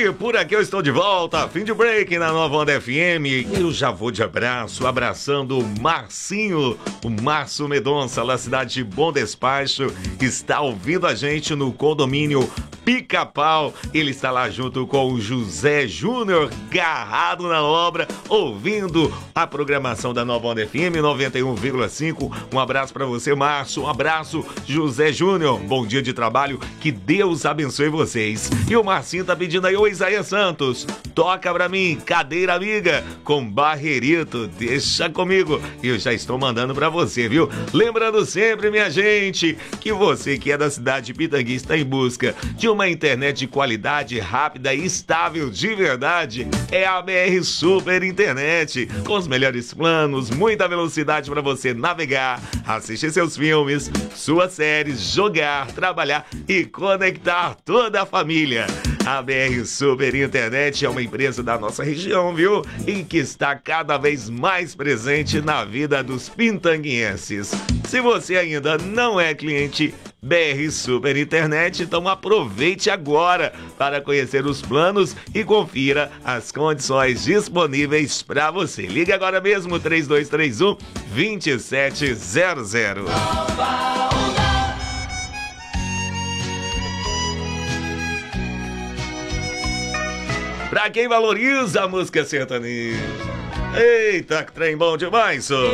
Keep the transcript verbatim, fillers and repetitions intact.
E por aqui eu estou de volta, fim de break na Nova Onda F M. Eu já vou de abraço, abraçando o Marcinho, o Márcio Medonça, da cidade de Bom Despacho, está ouvindo a gente no condomínio Pica-Pau. Ele está lá junto com o José Júnior, garrado na obra, ouvindo a programação da Nova Onda F M noventa e um vírgula cinco. Um abraço para você, Márcio. Um abraço, José Júnior. Bom dia de trabalho, que Deus abençoe vocês. E o Marcinho tá pedindo aí, ô Isaías Santos, toca pra mim, Cadeira Amiga, com Barreirito, deixa comigo. Eu já estou mandando pra você, viu? Lembrando sempre, minha gente, que você que é da cidade de Pitangui está em busca de uma internet de qualidade, rápida e estável de verdade, é a B R Super Internet, com os melhores planos, muita velocidade para você navegar, assistir seus filmes, suas séries, jogar, trabalhar e conectar toda a família. A B R Super Internet é uma empresa da nossa região, viu? E que está cada vez mais presente na vida dos pintanguenses. Se você ainda não é cliente B R Super Internet, então aproveite agora para conhecer os planos e confira as condições disponíveis para você. Ligue agora mesmo, três dois três um, dois sete zero zero. Pra quem valoriza a música sertaneja. Eita, que trem bom demais, só.